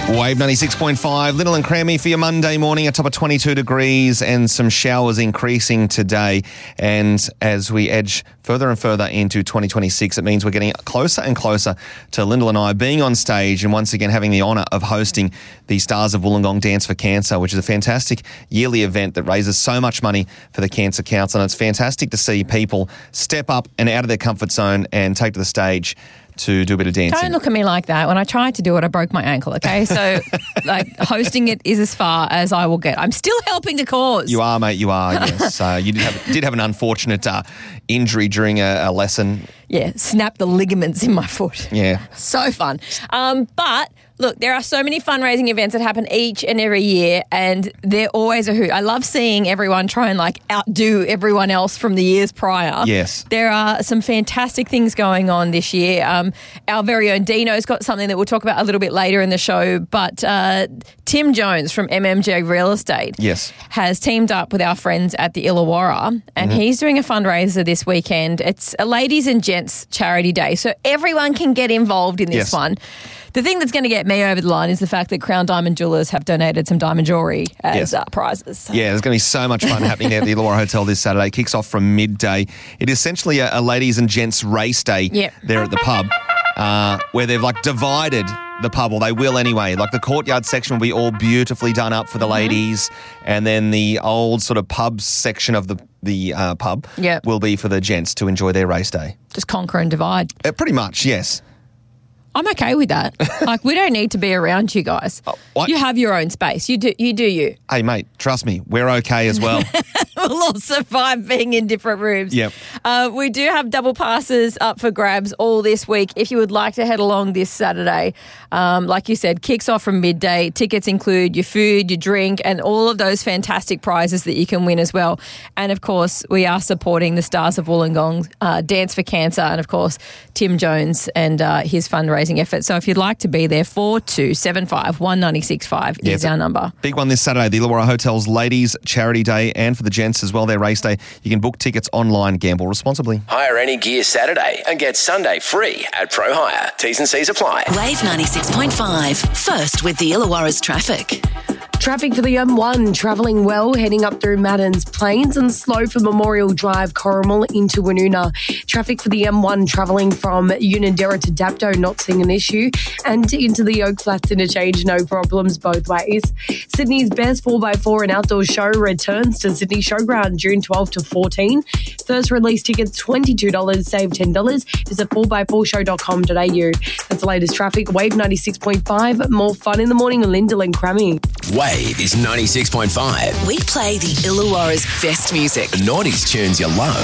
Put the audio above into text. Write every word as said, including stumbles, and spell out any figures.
Wave ninety-six point five, Little and Crammy for your Monday morning, a top of twenty-two degrees and some showers increasing today. And as we edge further and further into twenty twenty-six, it means we're getting closer and closer to Lyndall and I being on stage and once again having the honour of hosting the Stars of Wollongong Dance for Cancer, which is a fantastic yearly event that raises so much money for the Cancer Council. And it's fantastic to see people step up and out of their comfort zone and take to the stage to do a bit of dancing. Don't look at me like that. When I tried to do it, I broke my ankle, okay? So, like, hosting it is as far as I will get. I'm still helping the cause. You are, mate, you are, yes. Uh, you did have, did have an unfortunate uh, injury during a, a lesson. Yeah, snapped the ligaments in my foot. Yeah. So fun. Um, but... Look, there are so many fundraising events that happen each and every year, and they're always a hoot. I love seeing everyone try and, like, outdo everyone else from the years prior. Yes. There are some fantastic things going on this year. Um, our very own Dino's got something that we'll talk about a little bit later in the show, but uh, Tim Jones from M M J Real Estate yes. has teamed up with our friends at the Illawarra, and mm-hmm. he's doing a fundraiser this weekend. It's a ladies and gents charity day, so everyone can get involved in this yes. one. The thing that's going to get me over the line is the fact that Crown Diamond Jewellers have donated some diamond jewellery as yes. uh, prizes. Yeah, there's going to be so much fun happening there at the Illawarra Hotel this Saturday. It kicks off from midday. It is essentially a, a ladies and gents race day yep. there at the pub uh, where they've like divided the pub, or they will anyway. Like the courtyard section will be all beautifully done up for the ladies, and then the old sort of pub section of the, the uh, pub yep. will be for the gents to enjoy their race day. Just conquer and divide. Uh, pretty much, yes. I'm okay with that. Like, we don't need to be around you guys. Oh, what? You have your own space. You do you. do you. Hey, mate, trust me, we're okay as well. We'll all survive being in different rooms. Yep. Uh, we do have double passes up for grabs all this week. If you would like to head along this Saturday, um, like you said, kicks off from midday. Tickets include your food, your drink, and all of those fantastic prizes that you can win as well. And, of course, we are supporting the Stars of Wollongong uh, Dance for Cancer and, of course, Tim Jones and uh, his fundraising effort. So if you'd like to be there, four two seven five, one nine six five yeah, is our number. Big one this Saturday, the Illawarra Hotel's Ladies Charity Day, and for the gents as well, their race day. You can book tickets online. Gamble responsibly. Hire any gear Saturday and get Sunday free at Pro Hire. T's and C's apply. Wave ninety-six point five. First with the Illawarra's traffic. Traffic for the M one travelling well, heading up through Maddens Plains, and slow for Memorial Drive, Corrimal into Woonona. Traffic for the M one travelling from Unanderra to Dapto, not seeing an issue, and into the Oak Flats interchange, no problems both ways. Sydney's best four by four and outdoor show returns to Sydney Showground June twelfth to fourteen. First release tickets twenty-two dollars, save ten dollars. Visit four by four show dot com dot a u. That's the latest traffic. Wave ninety-six point five. More fun in the morning with Lyndall and Crammy. Wave is ninety-six point five. We play the Illawarra's best music. nineties tunes you love.